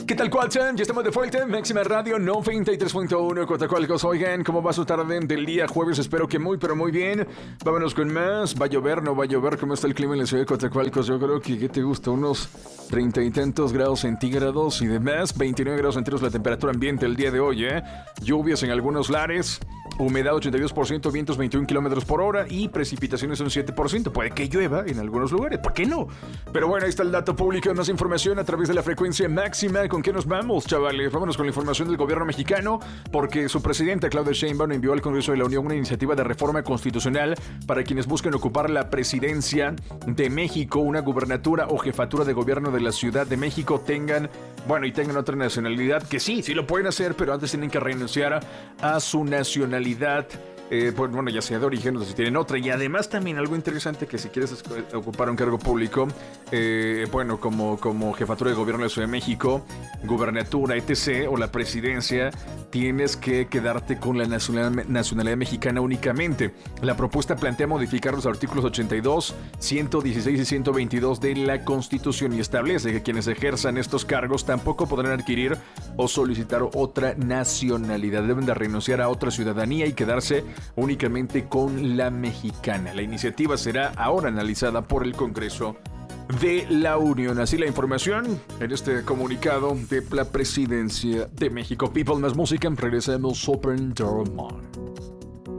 ¿Qué tal, Cualchan? Ya estamos de vuelta. Máxima Radio 93.1 Cotacualcos. Oigan, ¿cómo va su tarde del día jueves? Espero que muy, pero muy bien. Vámonos con más. ¿Va a llover? ¿No va a llover? ¿Cómo está el clima en la ciudad de Cotacualcos? Yo creo que, ¿qué te gusta? Unos 30 y tantos grados centígrados y demás. 29 grados centígrados la temperatura ambiente el día de hoy, ¿eh? Lluvias en algunos lares. Humedad 82%, vientos 21 kilómetros por hora y precipitaciones un 7%. Puede que llueva en algunos lugares, ¿por qué no? Pero bueno, ahí está el dato público. Más información a través de la frecuencia máxima. ¿Con qué nos vamos, chavales? Vámonos con la información del gobierno mexicano, porque su presidenta, Claudia Sheinbaum, envió al Congreso de la Unión una iniciativa de reforma constitucional para quienes busquen ocupar la presidencia de México, una gubernatura o jefatura de gobierno de la Ciudad de México, tengan otra nacionalidad, que sí lo pueden hacer, pero antes tienen que renunciar a su nacionalidad. Pues bueno, ya sea de origen o si tienen otra. Y además también algo interesante, que si quieres ocupar un cargo público, como jefatura de gobierno de la Ciudad de México, gubernatura, etc., o la presidencia, tienes que quedarte con la nacionalidad mexicana únicamente. La propuesta plantea modificar los artículos 82, 116 y 122 de la Constitución y establece que quienes ejerzan estos cargos tampoco podrán adquirir o solicitar otra nacionalidad. Deben de renunciar a otra ciudadanía y quedarse únicamente con la mexicana. La iniciativa será ahora analizada por el Congreso de la Unión. Así la información en este comunicado de la presidencia de México. People, más música. Regresamos. Open Door Man.